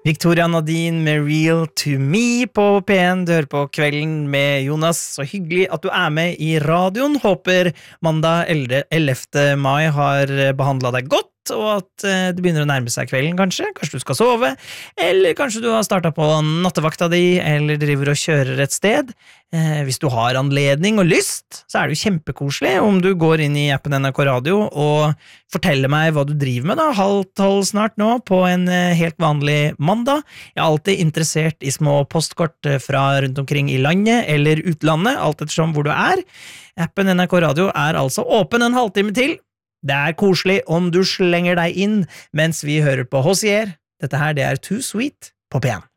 Victoria Nadine med Real to Me på P1. Du hører på Kvelden med Jonas. Så hyggelig at du er med i radioen. Håper mandag 11. mai har behandlet deg godt, og at det begynner å nærme seg kvelden, kanskje. Kanskje du skal sove, eller kanskje du har startet på nattevakta di, eller driver og kjører et sted. Hvis du har anledning og lyst, så er det jo kjempekoselig om du går inn i appen NRK Radio og forteller meg hva du driver med da, 11:30 snart nå, på en helt vanlig mandag. Jeg er alltid interessert i små postkort fra rundt omkring i landet eller utlandet, alt ettersom hvor du er. Appen NRK Radio er altså åpen en halvtime til. Det er koselig om du slenger deg inn mens vi hører på Hozier. Dette her, det er Too Sweet på P1.